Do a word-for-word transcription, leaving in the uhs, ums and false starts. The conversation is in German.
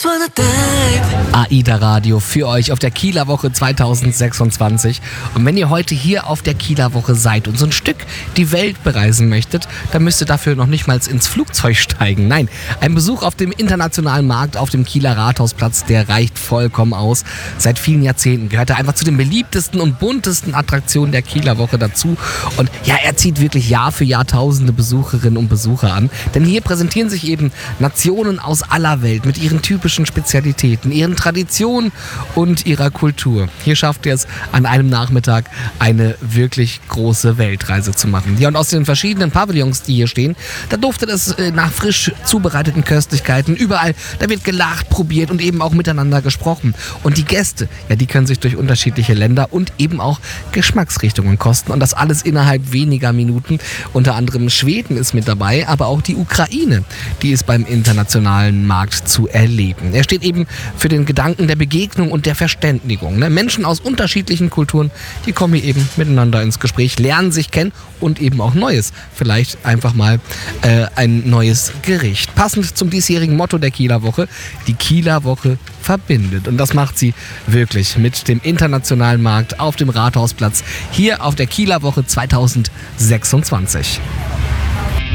AIDA Radio für euch auf der Kieler Woche zweitausendsechsundzwanzig. Und wenn ihr heute hier auf der Kieler Woche seid und so ein Stück die Welt bereisen möchtet, dann müsst ihr dafür noch nicht mal ins Flugzeug steigen. Nein, ein Besuch auf dem internationalen Markt auf dem Kieler Rathausplatz, der reicht vollkommen aus. Seit vielen Jahrzehnten gehört er einfach zu den beliebtesten und buntesten Attraktionen der Kieler Woche dazu. Und ja, er zieht wirklich Jahr für Jahr tausende Besucherinnen und Besucher an. Denn hier präsentieren sich eben Nationen aus aller Welt mit ihren typischen Spezialitäten, ihren Traditionen und ihrer Kultur. Hier schafft er es an einem Nachmittag eine wirklich große Weltreise zu machen. Ja, und aus den verschiedenen Pavillons, die hier stehen, da duftet es nach frisch zubereiteten Köstlichkeiten. Überall, da wird gelacht, probiert und eben auch miteinander gesprochen. Und die Gäste, ja, die können sich durch unterschiedliche Länder und eben auch Geschmacksrichtungen kosten. Und das alles innerhalb weniger Minuten. Unter anderem Schweden ist mit dabei, aber auch die Ukraine, die ist beim internationalen Markt zu erleben. Er steht eben für den Gedanken der Begegnung und der Verständigung. Ne? Menschen aus unterschiedlichen Kulturen, die kommen hier eben miteinander ins Gespräch, lernen sich kennen und eben auch Neues. Vielleicht einfach mal äh, ein neues Gericht. Passend zum diesjährigen Motto der Kieler Woche, die Kieler Woche verbindet. Und das macht sie wirklich mit dem internationalen Markt auf dem Rathausplatz hier auf der Kieler Woche zweitausendsechsundzwanzig.